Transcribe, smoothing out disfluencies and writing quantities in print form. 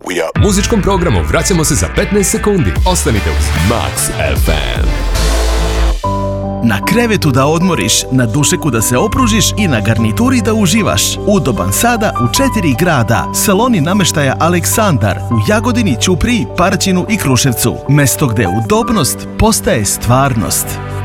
Muzičkom programu vraćamo se za 15 sekundi. Ostanite uz Max FM. Na krevetu da odmoriš, na dušeku da se opružiš i na garnituri da uživaš. Udoban sada u 4 grada. Saloni namještaja Aleksandar u Jagodini, Ćupriji, Paraćinu i Kruševcu. Mesto gde udobnost postaje stvarnost.